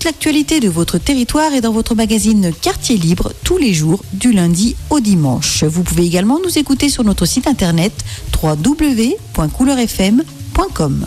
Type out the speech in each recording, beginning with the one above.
l'actualité de votre territoire est dans votre magazine Quartier Libre tous les jours du lundi au dimanche. Vous pouvez également nous écouter sur notre site internet www.couleurfm.com.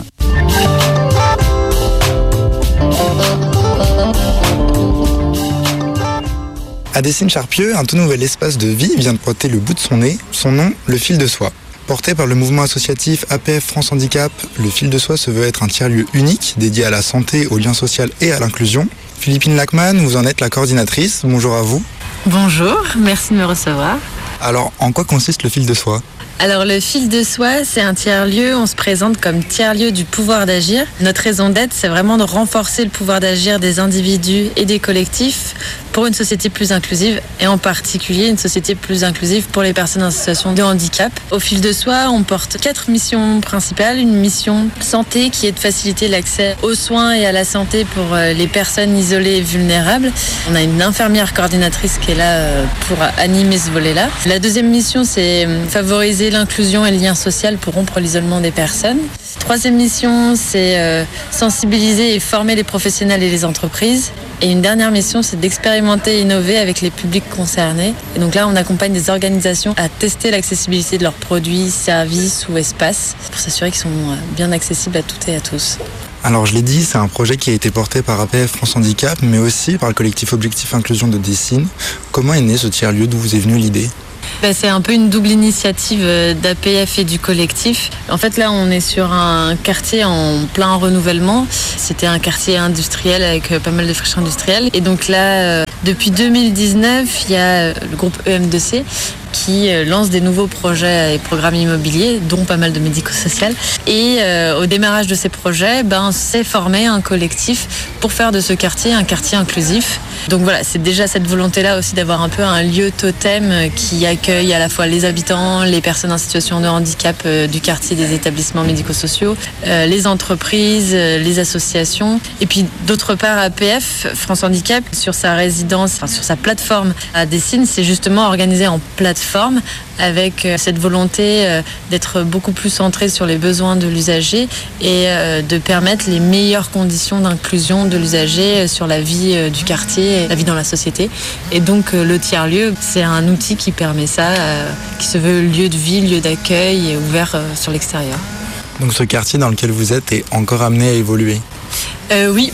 À Dessines-Charpieu, un tout nouvel espace de vie vient de pointer le bout de son nez, son nom, le fil de soie. Porté par le mouvement associatif APF France Handicap, le fil de soie se veut être un tiers-lieu unique dédié à la santé, au lien social et à l'inclusion. Philippine Lachman, vous en êtes la coordinatrice. Bonjour à vous. Bonjour, merci de me recevoir. Alors, en quoi consiste le fil de soie ? Alors le fil de soie, c'est un tiers-lieu, on se présente comme tiers-lieu du pouvoir d'agir. Notre raison d'être, c'est vraiment de renforcer le pouvoir d'agir des individus et des collectifs pour une société plus inclusive et en particulier une société plus inclusive pour les personnes en situation de handicap. Au fil de soie, on porte 4 missions principales. Une mission santé qui est de faciliter l'accès aux soins et à la santé pour les personnes isolées et vulnérables. On a une infirmière coordinatrice qui est là pour animer ce volet-là. La deuxième mission, c'est favoriser l'inclusion et le lien social pour rompre l'isolement des personnes. Troisième mission, c'est sensibiliser et former les professionnels et les entreprises. Et une dernière mission, c'est d'expérimenter et innover avec les publics concernés. Et donc là, on accompagne des organisations à tester l'accessibilité de leurs produits, services ou espaces pour s'assurer qu'ils sont bien accessibles à toutes et à tous. Alors je l'ai dit, c'est un projet qui a été porté par APF France Handicap, mais aussi par le collectif Objectif Inclusion de Dessines. Comment est né ce tiers-lieu ? D'où vous est venue l'idée ? C'est un peu une double initiative d'APF et du collectif. En fait, là, on est sur un quartier en plein renouvellement. C'était un quartier industriel avec pas mal de friches industrielles. Et donc là, depuis 2019, il y a le groupe EM2C qui lance des nouveaux projets et programmes immobiliers, dont pas mal de médico-social. Et au démarrage de ces projets, s'est formé un collectif pour faire de ce quartier un quartier inclusif. Donc voilà, c'est déjà cette volonté-là aussi d'avoir un peu un lieu totem qui accueille à la fois les habitants, les personnes en situation de handicap du quartier, des établissements médico-sociaux, les entreprises, les associations. Et puis d'autre part, APF, France Handicap, sur sa résidence, sur sa plateforme à Dessines, c'est justement organisé en plateforme avec cette volonté d'être beaucoup plus centré sur les besoins de l'usager et de permettre les meilleures conditions d'inclusion de l'usager sur la vie du quartier, la vie dans la société. Et donc le tiers-lieu, c'est un outil qui permet ça, qui se veut lieu de vie, lieu d'accueil et ouvert sur l'extérieur. Donc ce quartier dans lequel vous êtes est encore amené à évoluer ? Oui,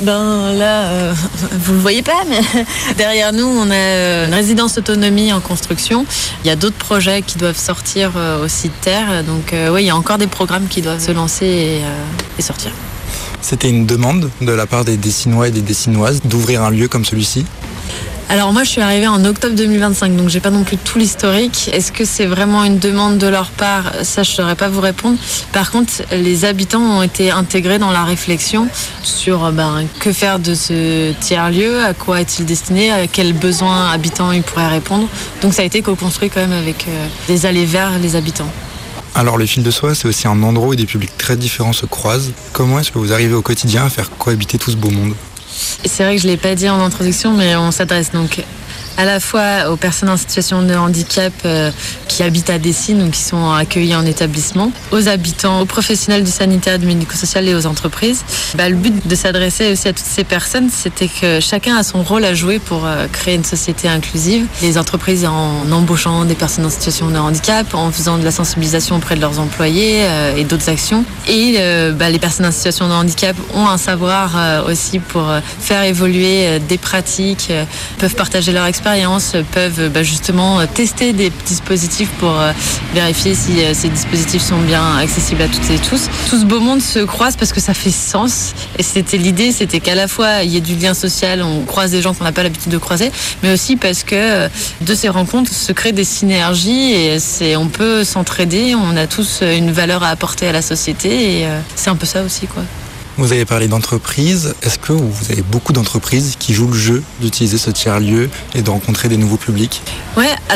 là, vous le voyez pas, mais derrière nous, on a une résidence autonomie en construction. Il y a d'autres projets qui doivent sortir aussi de terre. Donc oui, il y a encore des programmes qui doivent se lancer et sortir. C'était une demande de la part des Dessinois et des Dessinoises d'ouvrir un lieu comme celui-ci ? Alors moi je suis arrivée en octobre 2025, donc j'ai pas non plus tout l'historique. Est-ce que c'est vraiment une demande de leur part ? Ça je saurais pas vous répondre. Par contre, les habitants ont été intégrés dans la réflexion sur que faire de ce tiers-lieu, à quoi est-il destiné, à quels besoins habitants il pourrait répondre. Donc ça a été co-construit quand même avec des allées vers les habitants. Alors le fil de soie, c'est aussi un endroit où des publics très différents se croisent. Comment est-ce que vous arrivez au quotidien à faire cohabiter tout ce beau monde ? C'est vrai que je ne l'ai pas dit en introduction, mais on s'adresse donc à la fois aux personnes en situation de handicap qui habitent à Dessines ou qui sont accueillies en établissement, aux habitants, aux professionnels du sanitaire, du médico-social et aux entreprises. Le but de s'adresser aussi à toutes ces personnes, c'était que chacun a son rôle à jouer pour créer une société inclusive. Les entreprises en embauchant des personnes en situation de handicap, en faisant de la sensibilisation auprès de leurs employés et d'autres actions. Et les personnes en situation de handicap ont un savoir aussi pour faire évoluer des pratiques, peuvent partager leur expérience, peuvent justement tester des dispositifs pour vérifier si ces dispositifs sont bien accessibles à toutes et tous. Tout ce beau monde se croise parce que ça fait sens. Et l'idée, c'était qu'à la fois il y ait du lien social, on croise des gens qu'on n'a pas l'habitude de croiser, mais aussi parce que de ces rencontres se créent des synergies et on peut s'entraider, on a tous une valeur à apporter à la société et c'est un peu ça aussi, quoi. Vous avez parlé d'entreprises. Est-ce que vous avez beaucoup d'entreprises qui jouent le jeu d'utiliser ce tiers-lieu et de rencontrer des nouveaux publics ? Ouais, alors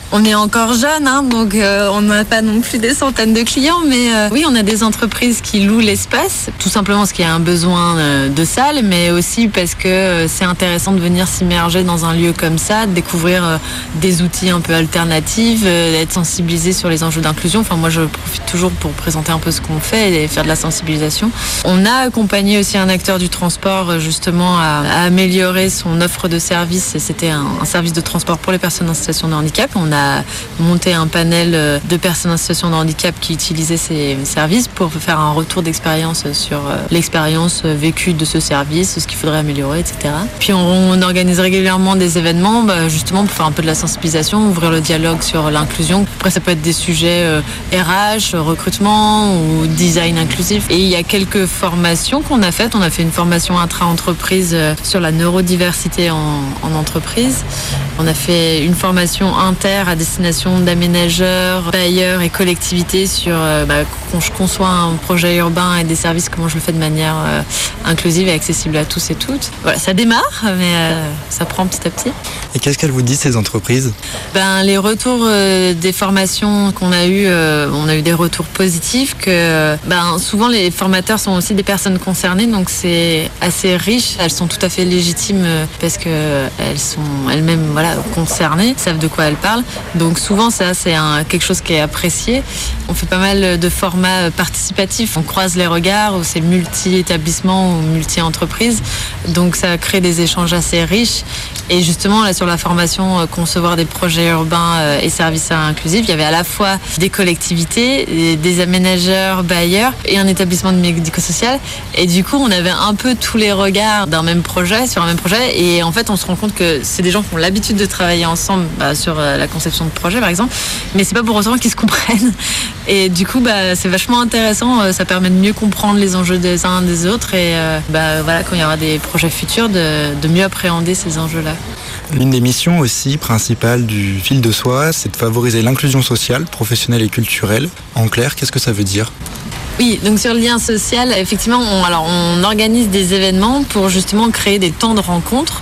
On est encore jeune, donc on n'a pas non plus des centaines de clients, mais oui, on a des entreprises qui louent l'espace, tout simplement parce qu'il y a un besoin de salle, mais aussi parce que c'est intéressant de venir s'immerger dans un lieu comme ça, de découvrir des outils un peu alternatifs, d'être sensibilisé sur les enjeux d'inclusion. Enfin, moi, je profite toujours pour présenter un peu ce qu'on fait et faire de la sensibilisation. On a accompagné aussi un acteur du transport, justement, à améliorer son offre de service. C'était un service de transport pour les personnes en situation de handicap. On a monté un panel de personnes en situation de handicap qui utilisaient ces services pour faire un retour d'expérience sur l'expérience vécue de ce service, ce qu'il faudrait améliorer, etc. Puis on organise régulièrement des événements, justement pour faire un peu de la sensibilisation, ouvrir le dialogue sur l'inclusion. Après, ça peut être des sujets RH, recrutement ou design inclusif. Et il y a quelques formations qu'on a faites. On a fait une formation intra-entreprise sur la neurodiversité en entreprise. On a fait une formation inter à destination d'aménageurs, bailleurs et collectivités sur quand je conçois un projet urbain et des services, comment je le fais de manière inclusive et accessible à tous et toutes. Voilà, ça démarre, mais ça prend petit à petit. Et qu'est-ce qu'elles vous disent, ces entreprises ? Les retours des formations qu'on a eues, on a eu des retours positifs que souvent les formateurs sont aussi des personnes concernées, donc c'est assez riche. Elles sont tout à fait légitimes parce qu'elles sont elles-mêmes concernées, savent de quoi elles parlent. Donc souvent ça c'est quelque chose qui est apprécié. On fait pas mal de formats participatifs, on croise les regards, où c'est multi-établissements ou multi-entreprises, donc ça crée des échanges assez riches. Et justement là sur la formation concevoir des projets urbains et services inclusifs, il y avait à la fois des collectivités, des aménageurs, bailleurs et un établissement de médico-social, et du coup on avait un peu tous les regards d'un même projet, sur un même projet, et en fait on se rend compte que c'est des gens qui ont l'habitude de travailler ensemble sur la conception de projet par exemple, mais c'est pas pour autant qu'ils se comprennent, et du coup c'est vachement intéressant, ça permet de mieux comprendre les enjeux des uns des autres, et quand il y aura des projets futurs de mieux appréhender ces enjeux-là. L'une des missions aussi principales du Fil de Soie, c'est de favoriser l'inclusion sociale, professionnelle et culturelle. En clair, qu'est-ce que ça veut dire ? Oui, donc sur le lien social, effectivement, on organise des événements pour justement créer des temps de rencontre.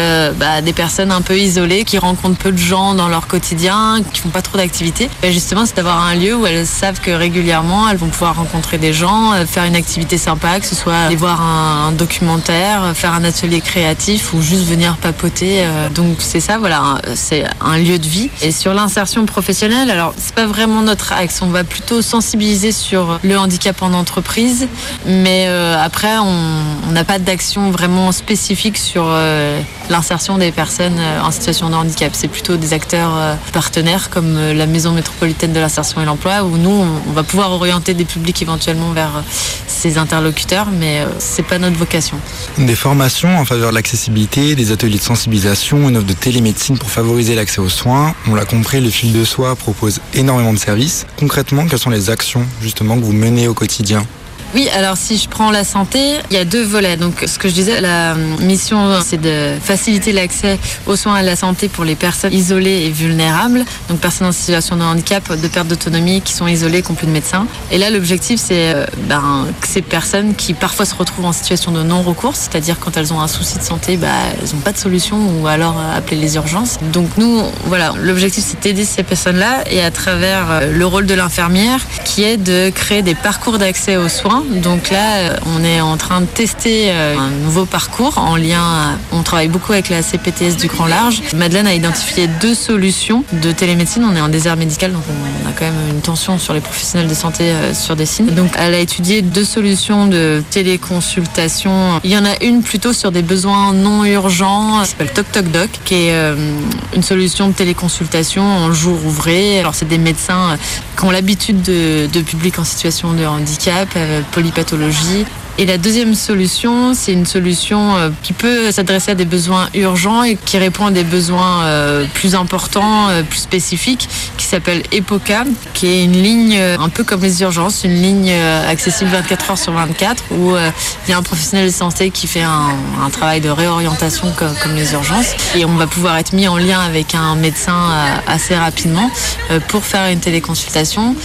Des personnes un peu isolées qui rencontrent peu de gens dans leur quotidien, qui font pas trop d'activités. Justement, c'est d'avoir un lieu où elles savent que régulièrement elles vont pouvoir rencontrer des gens, faire une activité sympa, que ce soit aller voir un documentaire, faire un atelier créatif ou juste venir papoter. Donc c'est ça, c'est un lieu de vie. Et sur l'insertion professionnelle, alors c'est pas vraiment notre axe, on va plutôt sensibiliser sur le handicap en entreprise, mais après on n'a pas d'action vraiment spécifique sur l'insertion des personnes en situation de handicap. C'est plutôt des acteurs partenaires comme la Maison métropolitaine de l'insertion et l'emploi, où nous, on va pouvoir orienter des publics éventuellement vers ces interlocuteurs, mais c'est pas notre vocation. Des formations en faveur de l'accessibilité, des ateliers de sensibilisation, une offre de télémédecine pour favoriser l'accès aux soins. On l'a compris, le Fil de Soie propose énormément de services. Concrètement, quelles sont les actions justement que vous menez au quotidien ? Oui, alors si je prends la santé, il y a deux volets. Donc ce que je disais, la mission c'est de faciliter l'accès aux soins et à la santé pour les personnes isolées et vulnérables, donc personnes en situation de handicap, de perte d'autonomie, qui sont isolées, qui n'ont plus de médecin. Et là l'objectif c'est que ces personnes qui parfois se retrouvent en situation de non-recours, c'est-à-dire quand elles ont un souci de santé, elles n'ont pas de solution, ou alors appeler les urgences. Donc nous, l'objectif c'est d'aider ces personnes-là, et à travers le rôle de l'infirmière qui est de créer des parcours d'accès aux soins. Donc là, on est en train de tester un nouveau parcours en lien. On travaille beaucoup avec la CPTS du Grand Large. Madeleine a identifié 2 solutions de télémédecine. On est en désert médical, donc on a quand même une tension sur les professionnels de santé sur des signes. Donc elle a étudié 2 solutions de téléconsultation. Il y en a une plutôt sur des besoins non urgents, qui s'appelle Toc Toc Doc, qui est une solution de téléconsultation en jour ouvré. Alors c'est des médecins qui ont l'habitude de publics en situation de handicap, polypathologie. Et la deuxième solution, c'est une solution qui peut s'adresser à des besoins urgents et qui répond à des besoins plus importants, plus spécifiques, qui s'appelle EPOCA, qui est une ligne un peu comme les urgences, une ligne accessible 24 heures sur 24, où il y a un professionnel de santé qui fait un travail de réorientation comme les urgences. Et on va pouvoir être mis en lien avec un médecin assez rapidement pour faire une téléconsultation.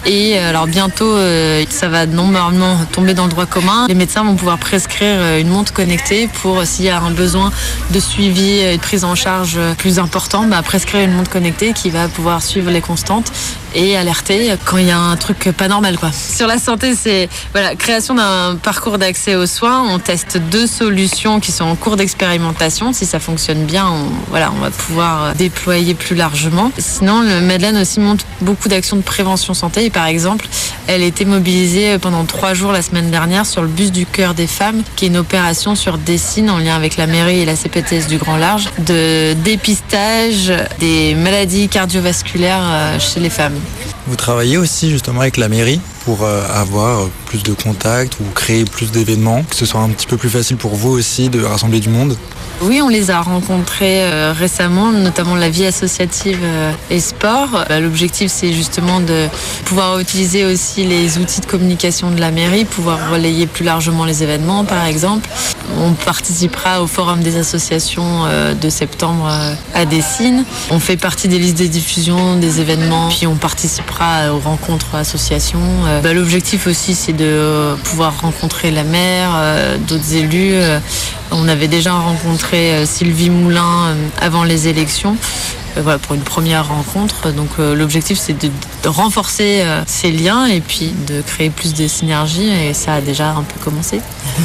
Et alors bientôt, ça va normalement tomber dans le droit commun. Les médecins vont pouvoir prescrire une montre connectée pour, s'il y a un besoin de suivi et de prise en charge plus important, prescrire une montre connectée qui va pouvoir suivre les constantes et alerter quand il y a un truc pas normal, quoi. Sur la santé, c'est création d'un parcours d'accès aux soins. On teste 2 solutions qui sont en cours d'expérimentation. Si ça fonctionne bien, on va pouvoir déployer plus largement. Sinon, le Madeleine aussi monte beaucoup d'actions de prévention santé. Et par exemple, elle a été mobilisée pendant 3 jours la semaine dernière sur le bus du cœur des femmes, qui est une opération sur Dessines en lien avec la mairie et la CPTS du Grand Large, de dépistage des maladies cardiovasculaires chez les femmes. Vous travaillez aussi justement avec la mairie pour avoir plus de contacts ou créer plus d'événements, que ce soit un petit peu plus facile pour vous aussi de rassembler du monde? Oui, on les a rencontrés récemment, notamment la vie associative et sport. L'objectif, c'est justement de pouvoir utiliser aussi les outils de communication de la mairie, pouvoir relayer plus largement les événements, par exemple. On participera au forum des associations de septembre à Dessines. On fait partie des listes de diffusion des événements, puis on participera aux rencontres associations. L'objectif aussi, c'est de pouvoir rencontrer la maire, d'autres élus. On avait déjà rencontré Sylvie Moulin avant les élections. Pour une première rencontre. Donc l'objectif, c'est de renforcer ces liens et puis de créer plus de synergies, et ça a déjà un peu commencé.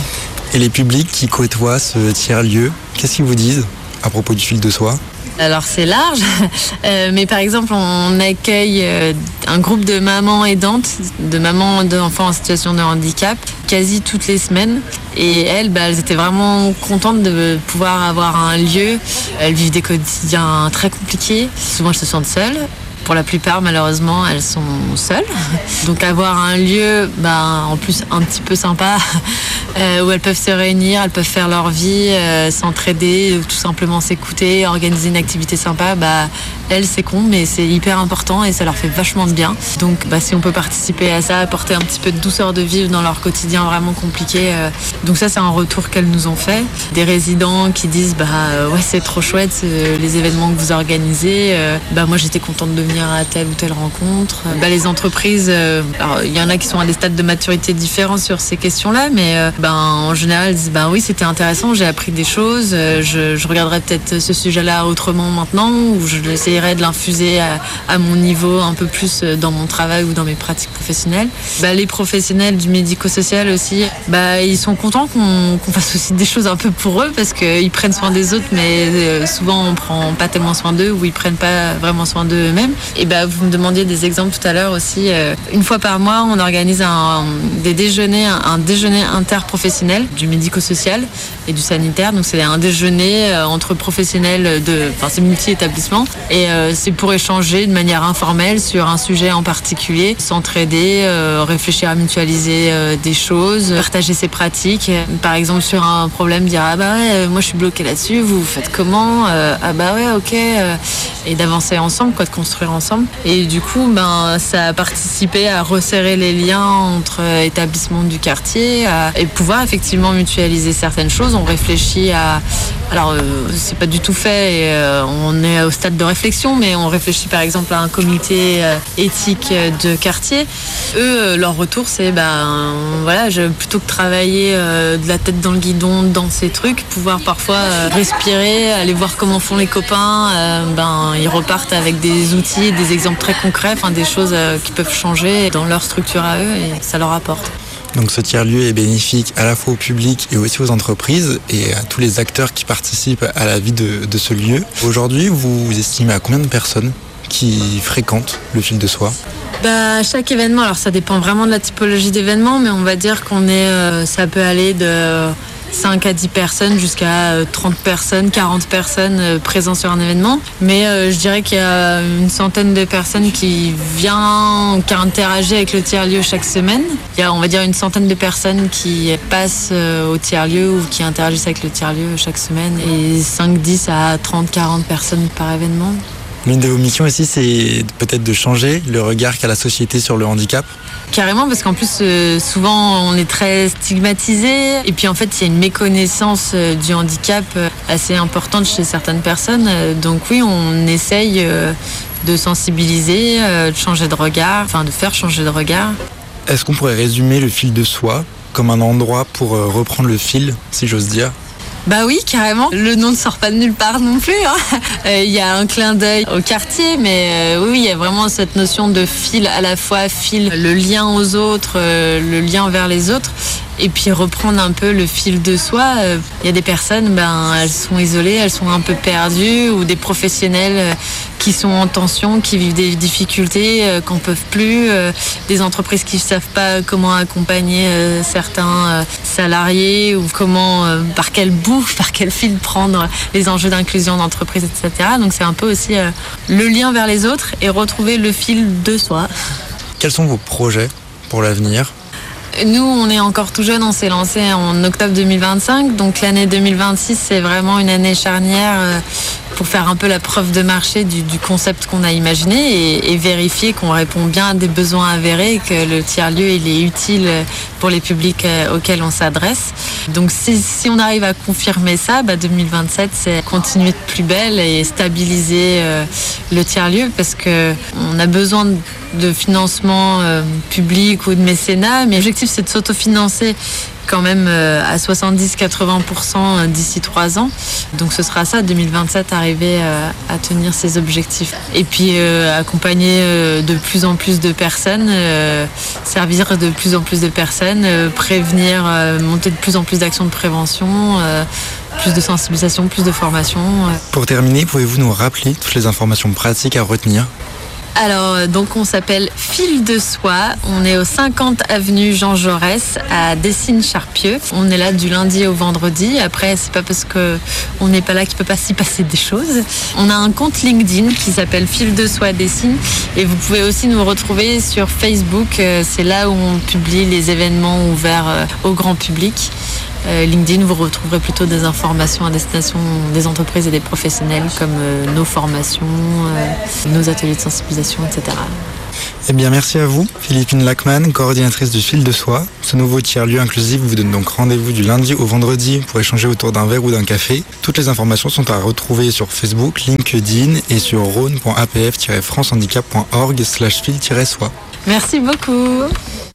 Et les publics qui côtoient ce tiers-lieu, qu'est-ce qu'ils vous disent à propos du fil de soie? Alors c'est large, mais par exemple on accueille un groupe de mamans aidantes, de mamans d'enfants en situation de handicap, quasi toutes les semaines. Et elles étaient vraiment contentes de pouvoir avoir un lieu. Elles vivent des quotidiens très compliqués, souvent elles se sentent seules. Pour la plupart, malheureusement, elles sont seules. Donc avoir un lieu, en plus un petit peu sympa, où elles peuvent se réunir, elles peuvent faire leur vie, s'entraider, tout simplement s'écouter, organiser une activité sympa, elles, c'est con, mais c'est hyper important et ça leur fait vachement de bien. Donc si on peut participer à ça, apporter un petit peu de douceur de vivre dans leur quotidien vraiment compliqué. Donc ça, c'est un retour qu'elles nous ont fait. Des résidents qui disent ouais, c'est trop chouette les événements que vous organisez. Moi, j'étais contente de venir à telle ou telle rencontre. Les entreprises, il y en a qui sont à des stades de maturité différents sur ces questions-là, mais en général, elles disent oui, c'était intéressant, j'ai appris des choses, je regarderai peut-être ce sujet-là autrement maintenant, ou je essayerai de l'infuser à mon niveau un peu plus dans mon travail ou dans mes pratiques professionnelles. Les professionnels du médico-social aussi, ils sont contents qu'on fasse aussi des choses un peu pour eux, parce qu'ils prennent soin des autres, mais souvent on prend pas tellement soin d'eux, ou ils prennent pas vraiment soin d'eux-mêmes. Et vous me demandiez des exemples tout à l'heure aussi. Une fois par mois, on organise un déjeuner interprofessionnel du médico-social et du sanitaire. Donc c'est un déjeuner entre professionnels c'est multi-établissements. Et c'est pour échanger de manière informelle sur un sujet en particulier, s'entraider, réfléchir à mutualiser des choses, partager ses pratiques. Par exemple, sur un problème, dire moi je suis bloquée là-dessus, vous faites comment? Ouais, ok. Et d'avancer ensemble, de construire ensemble. Et du coup, ça a participé à resserrer les liens entre établissements du quartier et pouvoir effectivement mutualiser certaines choses. On réfléchit à... Alors, c'est pas du tout fait et on est au stade de réflexion, mais on réfléchit par exemple à un comité éthique de quartier. Eux, leur retour, c'est plutôt que travailler de la tête dans le guidon dans ces trucs, pouvoir parfois respirer, aller voir comment font les copains, ils repartent avec des outils, des exemples très concrets, des choses qui peuvent changer dans leur structure à eux, et ça leur apporte. Donc ce tiers-lieu est bénéfique à la fois au public et aussi aux entreprises et à tous les acteurs qui participent à la vie de ce lieu. Aujourd'hui, vous estimez à combien de personnes qui fréquentent le fil de soie? Chaque événement, alors ça dépend vraiment de la typologie d'événement, mais on va dire ça peut aller de 5 à 10 personnes jusqu'à 30 personnes, 40 personnes présentes sur un événement. Mais je dirais qu'il y a une centaine de personnes qui interagissent avec le tiers-lieu chaque semaine. Il y a, on va dire, une centaine de personnes qui passent au tiers-lieu ou qui interagissent avec le tiers-lieu chaque semaine. Et 5, 10 à 30, 40 personnes par événement. L'une de vos missions aussi, c'est peut-être de changer le regard qu'a la société sur le handicap. Carrément, parce qu'en plus, souvent, on est très stigmatisé. Et puis, en fait, il y a une méconnaissance du handicap assez importante chez certaines personnes. Donc oui, on essaye de sensibiliser, de changer de regard, enfin de faire changer de regard. Est-ce qu'on pourrait résumer le fil de soie comme un endroit pour reprendre le fil, si j'ose dire ? Bah oui, carrément. Le nom ne sort pas de nulle part non plus. Il y a un clin d'œil au quartier, mais oui, il y a vraiment cette notion de fil, à la fois fil, le lien aux autres, le lien vers les autres, et puis reprendre un peu le fil de soi. Il y a des personnes, elles sont isolées, elles sont un peu perdues, ou des professionnels qui sont en tension, qui vivent des difficultés, qui n'en peuvent plus, des entreprises qui ne savent pas comment accompagner certains salariés, ou comment, par quel bout, par quel fil prendre les enjeux d'inclusion d'entreprise, etc. Donc c'est un peu aussi le lien vers les autres et retrouver le fil de soi. Quels sont vos projets pour l'avenir ? Nous, on est encore tout jeune, on s'est lancé en octobre 2025, donc l'année 2026, c'est vraiment une année charnière pour faire un peu la preuve de marché du concept qu'on a imaginé et vérifier qu'on répond bien à des besoins avérés et que le tiers-lieu il est utile pour les publics auxquels on s'adresse. Donc si on arrive à confirmer ça, 2027, c'est continuer de plus belle et stabiliser le tiers-lieu, parce qu'on a besoin de financement public ou de mécénat, mais l'objectif c'est de s'autofinancer quand même à 70-80% d'ici 3 ans. Donc ce sera ça, 2027, arriver à tenir ces objectifs. Et puis accompagner de plus en plus de personnes, servir de plus en plus de personnes, prévenir, monter de plus en plus d'actions de prévention, plus de sensibilisation, plus de formation. Pour terminer, pouvez-vous nous rappeler toutes les informations pratiques à retenir ? Alors, donc on s'appelle Fil de Soie. On est au 50 avenue Jean Jaurès à Dessines-Charpieu. On est là du lundi au vendredi. Après, c'est pas parce qu'on n'est pas là qu'il peut pas s'y passer des choses. On a un compte LinkedIn qui s'appelle Fil de Soie Dessine. Et vous pouvez aussi nous retrouver sur Facebook. C'est là où on publie les événements ouverts au grand public. LinkedIn, vous retrouverez plutôt des informations à destination des entreprises et des professionnels, comme nos formations, nos ateliers de sensibilisation, etc. Eh bien, merci à vous, Philippine Lachmann, coordinatrice du Fil de Soie. Ce nouveau tiers-lieu inclusif vous donne donc rendez-vous du lundi au vendredi pour échanger autour d'un verre ou d'un café. Toutes les informations sont à retrouver sur Facebook, LinkedIn et sur rhône.apf-francehandicap.org/fil-soie. Merci beaucoup.